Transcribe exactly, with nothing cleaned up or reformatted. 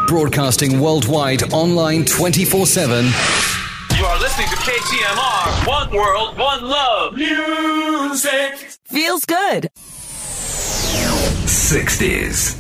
Broadcasting worldwide, online twenty-four seven. You are listening to K T M R. One world, one love. Music. Feels good. sixties.